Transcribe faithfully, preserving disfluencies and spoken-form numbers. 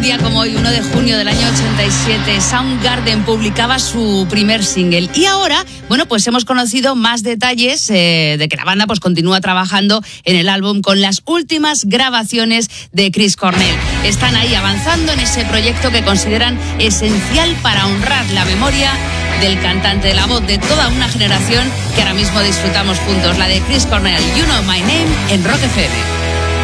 día como hoy, uno de junio del año ochenta y siete, Soundgarden publicaba su primer single. Y ahora, bueno, pues hemos conocido más detalles eh, de que la banda pues continúa trabajando en el álbum con las últimas grabaciones de Chris Cornell. Están ahí avanzando en ese proyecto que consideran esencial para honrar la memoria del cantante, de la voz de toda una generación que ahora mismo disfrutamos juntos, la de Chris Cornell, You Know My Name, en Rock F M.